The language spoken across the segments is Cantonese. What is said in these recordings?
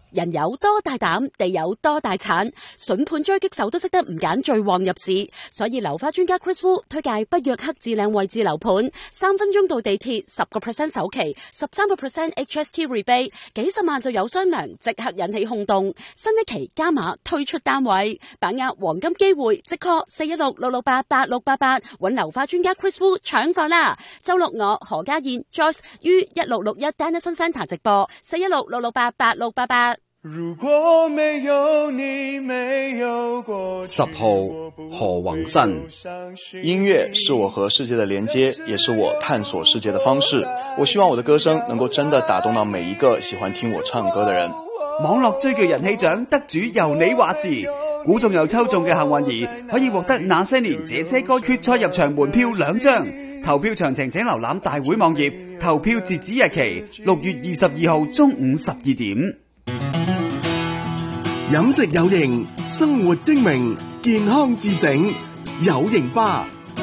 人有多大膽，地有多大產，筍盤狙擊手都識得唔揀最旺入市，所以樓花專家 Chris Wu 推介北約克置靚位置樓盤，3分鐘到地鐵，10% 首期，13% HST rebate，幾十萬就有商量，即刻引起轟動。新一期加碼推出單位，把握黃金機會，即 call 416-668-8688，搵樓花專家 Chris Wu 搶貨啦！周六我何家燕 Joyce 於1661 Dennison Centre 直播，416-668-8688。 如果沒有你沒有過10號何宏新，音樂是我和世界的連接，也是我探索世界的方式。我希望我的歌聲能夠真的打動到每一個喜歡聽我唱歌的人。 網絡追劇人氣獎得主由你話事，估中又抽中嘅幸運兒可以獲得那些年這些歌決賽入場門票2張。投票詳情請瀏覽大會網頁，投票截止日期6月22號中午12點。 飲食有型，生活精明，健康自醒，有型吧。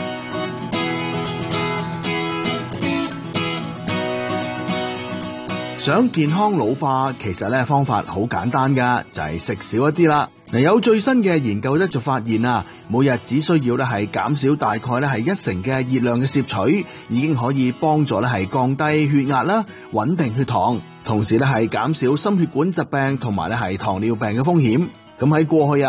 想健康老化，其實咧方法好簡單噶，就係食少一啲啦。有最新嘅研究咧就發現啊，每日只需要咧係減少大概咧係1成嘅熱量嘅攝取，已經可以幫助咧係降低血壓啦，穩定血糖，同時咧係減少心血管疾病同埋咧係糖尿病嘅風險。咁喺過去啊。